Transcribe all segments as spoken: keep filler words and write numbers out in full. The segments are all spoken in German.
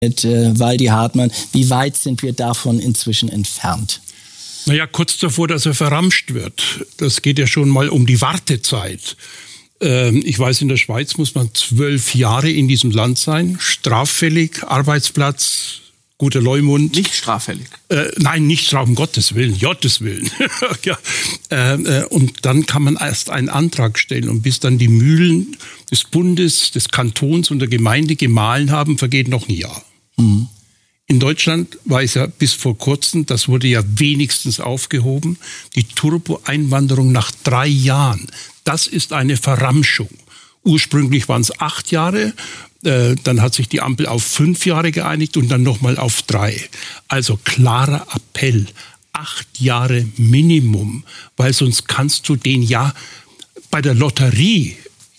mit äh, Waldi Hartmann. Wie weit sind wir davon inzwischen entfernt? Naja, kurz davor, dass er verramscht wird. Das geht ja schon mal um die Wartezeit. Ähm, ich weiß, in der Schweiz muss man zwölf Jahre in diesem Land sein, straffällig, Arbeitsplatz, guter Leumund. Nicht straffällig? Äh, nein, nicht straffällig, um Gottes Willen, Gottes Willen. ja. äh, und dann kann man erst einen Antrag stellen. Und bis dann die Mühlen des Bundes, des Kantons und der Gemeinde gemahlen haben, vergeht noch ein Jahr. Mhm. In Deutschland war es ja bis vor kurzem, das wurde ja wenigstens aufgehoben, die Turbo-Einwanderung nach drei Jahren. Das ist eine Verramschung. Ursprünglich waren es acht Jahre, äh, dann hat sich die Ampel auf fünf Jahre geeinigt und dann nochmal auf drei. Also klarer Appell, acht Jahre Minimum, weil sonst kannst du den ja bei der Lotterie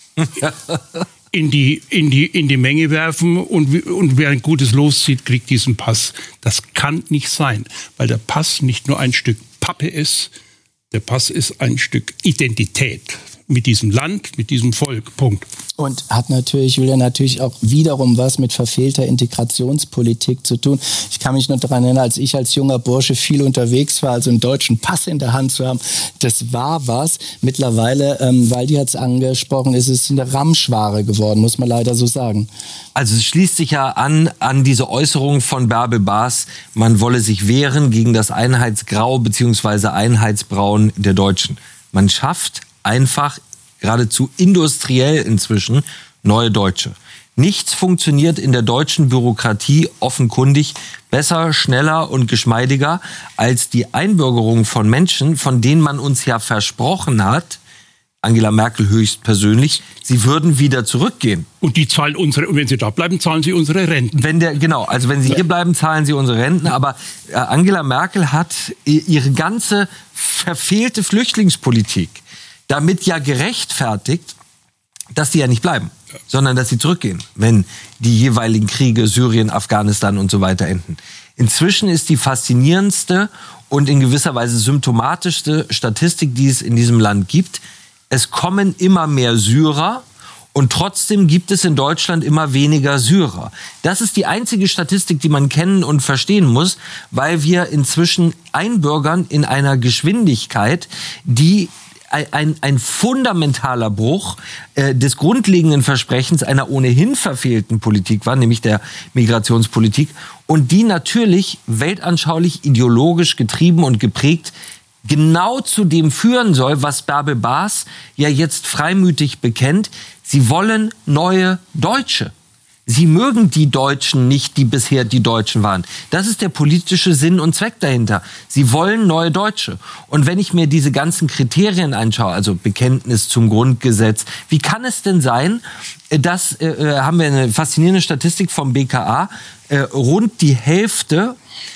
in die, in die, in die Menge werfen und, und wer ein gutes Los zieht, kriegt diesen Pass. Das kann nicht sein, weil der Pass nicht nur ein Stück Pappe ist, der Pass ist ein Stück Identität mit diesem Land, mit diesem Volk. Punkt. Und hat natürlich, Julia, natürlich auch wiederum was mit verfehlter Integrationspolitik zu tun. Ich kann mich noch daran erinnern, als ich als junger Bursche viel unterwegs war, also einen deutschen Pass in der Hand zu haben, das war was. Mittlerweile, ähm, Waldi hat es angesprochen, ist es eine Ramschware geworden, muss man leider so sagen. Also es schließt sich ja an, an diese Äußerung von Bärbel Baas, man wolle sich wehren gegen das Einheitsgrau bzw. Einheitsbraun der Deutschen. Man schafft einfach geradezu industriell inzwischen neue Deutsche. Nichts funktioniert in der deutschen Bürokratie offenkundig besser, schneller und geschmeidiger als die Einbürgerung von Menschen, von denen man uns ja versprochen hat, Angela Merkel höchstpersönlich, sie würden wieder zurückgehen. Und die zahlen unsere, und wenn sie da bleiben, zahlen sie unsere Renten. Wenn der, genau, also wenn sie hier bleiben, zahlen sie unsere Renten. Aber äh, Angela Merkel hat ihre ganze verfehlte Flüchtlingspolitik damit ja gerechtfertigt, dass die ja nicht bleiben, ja. sondern dass sie zurückgehen, wenn die jeweiligen Kriege, Syrien, Afghanistan und so weiter enden. Inzwischen ist die faszinierendste und in gewisser Weise symptomatischste Statistik, die es in diesem Land gibt, es kommen immer mehr Syrer und trotzdem gibt es in Deutschland immer weniger Syrer. Das ist die einzige Statistik, die man kennen und verstehen muss, weil wir inzwischen einbürgern in einer Geschwindigkeit, die Ein, ein fundamentaler Bruch äh, des grundlegenden Versprechens einer ohnehin verfehlten Politik war, nämlich der Migrationspolitik, und die natürlich weltanschaulich, ideologisch getrieben und geprägt genau zu dem führen soll, was Bärbel Baas ja jetzt freimütig bekennt. Sie wollen neue Deutsche. Sie mögen die Deutschen nicht, die bisher die Deutschen waren. Das ist der politische Sinn und Zweck dahinter. Sie wollen neue Deutsche. Und wenn ich mir diese ganzen Kriterien anschaue, also Bekenntnis zum Grundgesetz, wie kann es denn sein, dass, äh, haben wir eine faszinierende Statistik vom B K A, äh, rund die Hälfte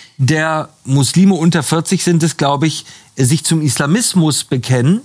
der Muslime unter vierzig sind es, glaube ich, sich zum Islamismus bekennen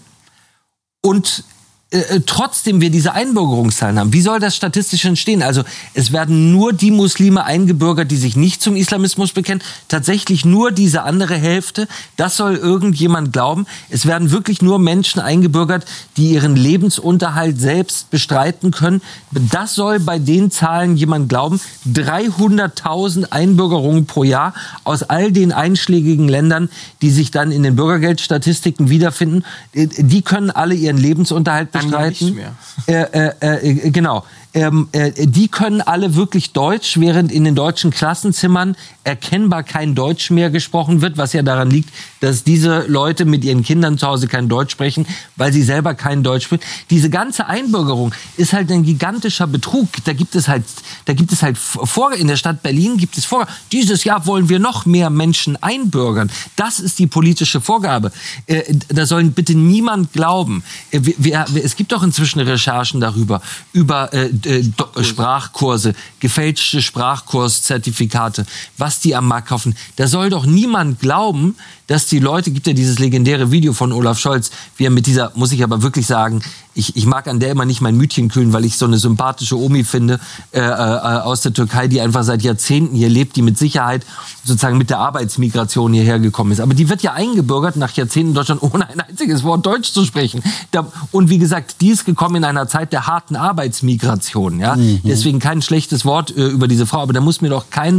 und Äh, trotzdem wir diese Einbürgerungszahlen haben. Wie soll das statistisch entstehen? Also es werden nur die Muslime eingebürgert, die sich nicht zum Islamismus bekennen. Tatsächlich nur diese andere Hälfte. Das soll irgendjemand glauben. Es werden wirklich nur Menschen eingebürgert, die ihren Lebensunterhalt selbst bestreiten können. Das soll bei den Zahlen jemand glauben. dreihunderttausend Einbürgerungen pro Jahr aus all den einschlägigen Ländern, die sich dann in den Bürgergeldstatistiken wiederfinden. Die können alle ihren Lebensunterhalt bestreiten. Nicht mehr. Äh, äh, äh, genau. Ähm, äh, die können alle wirklich Deutsch, während in den deutschen Klassenzimmern erkennbar kein Deutsch mehr gesprochen wird, was ja daran liegt, dass diese Leute mit ihren Kindern zu Hause kein Deutsch sprechen, weil sie selber kein Deutsch sprechen. Diese ganze Einbürgerung ist halt ein gigantischer Betrug. Da gibt es halt, da gibt es halt vor, in der Stadt Berlin gibt es vor, dieses Jahr wollen wir noch mehr Menschen einbürgern. Das ist die politische Vorgabe. Äh, da soll bitte niemand glauben. Äh, wir, wir, es gibt doch inzwischen Recherchen darüber, über äh, Äh, Sprachkurse, gefälschte Sprachkurszertifikate, was die am Markt kaufen. Da soll doch niemand glauben, dass die Leute, gibt ja dieses legendäre Video von Olaf Scholz, wie er mit dieser, muss ich aber wirklich sagen, ich, ich mag an der immer nicht mein Mütchen kühlen, weil ich so eine sympathische Omi finde äh, äh, aus der Türkei, die einfach seit Jahrzehnten hier lebt, die mit Sicherheit sozusagen mit der Arbeitsmigration hierher gekommen ist. Aber die wird ja eingebürgert nach Jahrzehnten in Deutschland, ohne ein einziges Wort Deutsch zu sprechen. Da, und wie gesagt, die ist gekommen in einer Zeit der harten Arbeitsmigration. Integration. Ja? Mhm. Deswegen kein schlechtes Wort äh, über diese Frau, aber da muss mir doch kein